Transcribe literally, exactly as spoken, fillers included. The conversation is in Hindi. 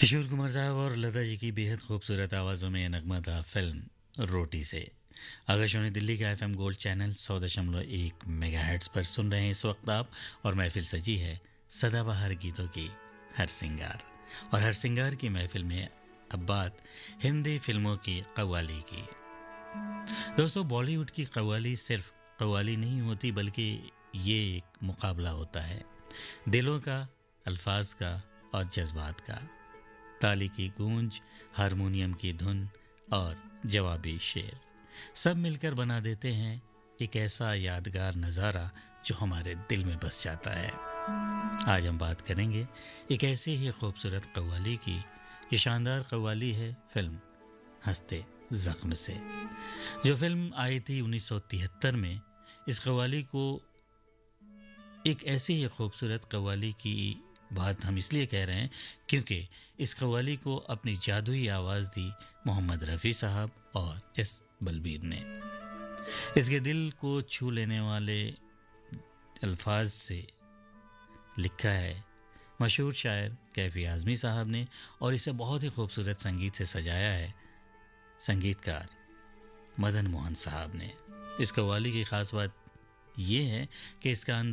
किशोर कुमार साहब और लता जी की बेहद खूबसूरत आवाज़ों में नगमा था फिल्म रोटी से। आकाशवाणी दिल्ली का एफएम गोल्ड चैनल सौ दशमलव एक मेगाहर्ट्ज़ पर सुन रहे हैं इस वक्त आप, और महफिल सजी है सदाबहार गीतों की हर सिंगार। और हर सिंगार की महफिल में अब बात हिंदी फिल्मों की कव्वाली की। दोस्तों, बॉलीवुड की कव्वाली सिर्फ कव्वाली नहीं होती, बल्कि ये एक मुकाबला होता है दिलों का, अल्फाज का और जज्बात का। ताली की गूंज, हारमोनियम की धुन और जवाबी शेर सब मिलकर बना देते हैं एक ऐसा यादगार नज़ारा जो हमारे दिल में बस जाता है। आज हम बात करेंगे एक ऐसी ही खूबसूरत कव्वाली की। ये शानदार कव्वाली है फिल्म हंसते जख्म से, जो फिल्म आई थी उन्नीस सौ तिहत्तर में। इस कव्वाली को एक ऐसी ही खूबसूरत कव्वाली की बात हम इसलिए कह रहे हैं क्योंकि इस कव्वाली को अपनी जादुई आवाज़ दी मोहम्मद रफ़ी साहब और एस बलबीर ने। इसके दिल को छू लेने वाले अल्फाज से लिखा है मशहूर शायर कैफी आज़मी साहब ने, और इसे बहुत ही खूबसूरत संगीत से सजाया है संगीतकार मदन मोहन साहब ने। इस कव्वाली की ख़ास बात यह है कि इसका